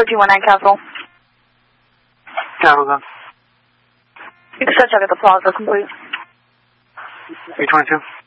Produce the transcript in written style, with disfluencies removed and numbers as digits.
for 219 Capital. Capital gun. You can start check at the plaza, complete. 822.